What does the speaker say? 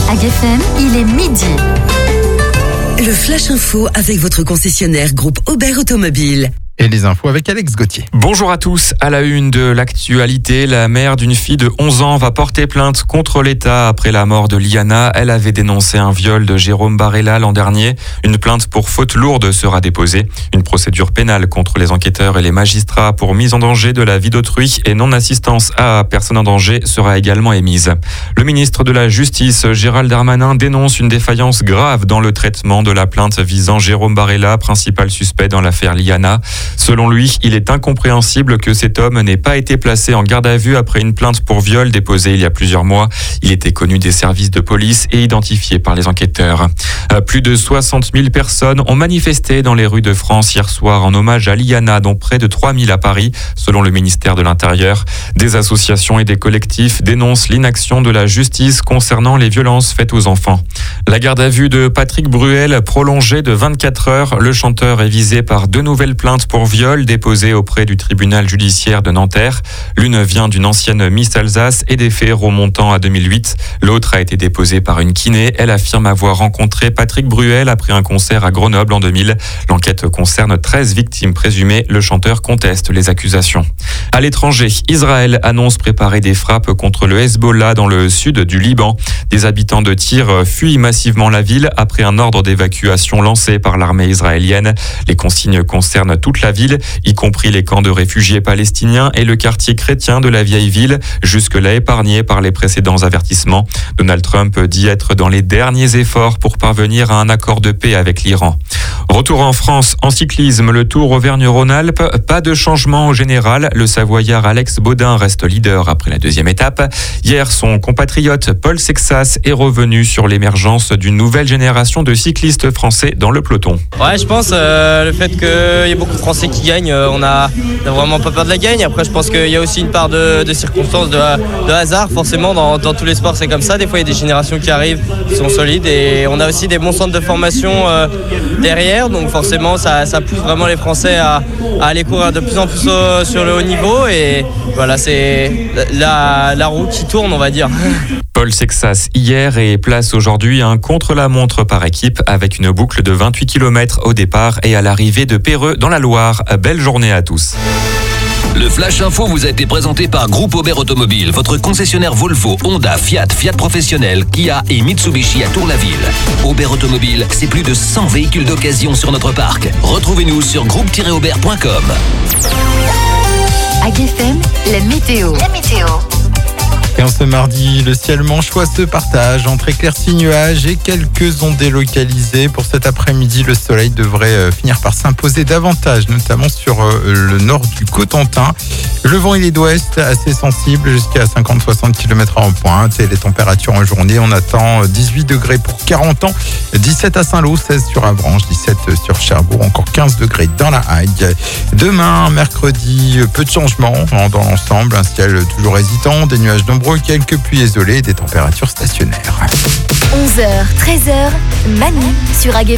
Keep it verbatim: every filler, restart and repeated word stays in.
À G F M, il est midi. Le Flash Info avec votre concessionnaire groupe Aubert Automobile. Et les infos avec Alex Gauthier. Bonjour à tous. À la une de l'actualité, la mère d'une fille de onze ans va porter plainte contre l'État après la mort de Liana. Elle avait dénoncé un viol de Jérôme Barella l'an dernier. Une plainte pour faute lourde sera déposée. Une procédure pénale contre les enquêteurs et les magistrats pour mise en danger de la vie d'autrui et non-assistance à personne en danger sera également émise. Le ministre de la Justice, Gérald Darmanin, dénonce une défaillance grave dans le traitement de la plainte visant Jérôme Barella, principal suspect dans l'affaire Liana. Selon lui, il est incompréhensible que cet homme n'ait pas été placé en garde à vue après une plainte pour viol déposée il y a plusieurs mois. Il était connu des services de police et identifié par les enquêteurs. Plus de soixante mille personnes ont manifesté dans les rues de France hier soir en hommage à Liana, dont près de trois mille à Paris, selon le ministère de l'Intérieur. Des associations et des collectifs dénoncent l'inaction de la justice concernant les violences faites aux enfants. La garde à vue de Patrick Bruel prolongée de vingt-quatre heures. Le chanteur est visé par deux nouvelles plaintes pour viol déposées auprès du tribunal judiciaire de Nanterre. L'une vient d'une ancienne Miss Alsace et des faits remontant à deux mille huit. L'autre a été déposée par une kiné. Elle affirme avoir rencontré Patrick Bruel après un concert à Grenoble en deux mille. L'enquête concerne treize victimes présumées. Le chanteur conteste les accusations. À l'étranger, Israël annonce préparer des frappes contre le Hezbollah dans le sud du Liban. Des habitants de Tyr fuient massivement la ville après un ordre d'évacuation lancé par l'armée israélienne. Les consignes concernent toute la ville, y compris les camps de réfugiés palestiniens et le quartier chrétien de la vieille ville, jusque-là épargné par les précédents avertissements. Donald Trump dit être dans les derniers efforts pour parvenir à un accord de paix avec l'Iran. Retour en France, en cyclisme, le Tour Auvergne-Rhône-Alpes, pas de changement au général. Le Savoyard Alex Baudin reste leader après la deuxième étape. Hier, son compatriote Paul Sexas est revenu sur l'émergence d'une nouvelle génération de cyclistes français dans le peloton. Ouais, je pense euh, le fait qu'il y ait beaucoup de Français qui gagnent, euh, on a, on a vraiment pas peur de la gagne. Après, je pense qu'il y a aussi une part de, de circonstances, de, de hasard. Forcément, dans, dans tous les sports, c'est comme ça. Des fois, il y a des générations qui arrivent, qui sont solides, et on a aussi des bons centres de formation euh, derrière. Donc forcément, ça, ça pousse vraiment les Français à, à aller courir de plus en plus au, sur le haut niveau. Et voilà, c'est la, la roue qui tourne, on va dire. Paul Sexas hier et place aujourd'hui un contre-la-montre par équipe avec une boucle de vingt-huit kilomètres au départ et à l'arrivée de Perreux dans la Loire. Belle journée à tous. Le Flash Info vous a été présenté par Groupe Aubert Automobile, votre concessionnaire Volvo, Honda, Fiat, Fiat Professionnel, Kia et Mitsubishi à Tour-la-Ville. Aubert Automobile, c'est plus de cent véhicules d'occasion sur notre parc. Retrouvez-nous sur groupe tiret aubert point com. À G F M, la météo. La météo. Et en ce mardi, le ciel manchois se partage entre éclaircies, nuages et quelques ondées localisées. Pour cet après-midi, le soleil devrait finir par s'imposer davantage, notamment sur le nord du Cotentin. Le vent, il est d'ouest, assez sensible, jusqu'à cinquante à soixante kilomètres heure en pointe. Et les températures en journée, on attend dix-huit degrés pour quarante ans, dix-sept à Saint-Lô, seize sur Avranches, dix-sept sur Cherbourg, encore quinze degrés dans la Hague. Demain, mercredi, peu de changements dans l'ensemble. Un ciel toujours hésitant, des nuages nombreux, quelques pluies isolées et des températures stationnaires. onze heures, treize heures, Manu sur A G F M.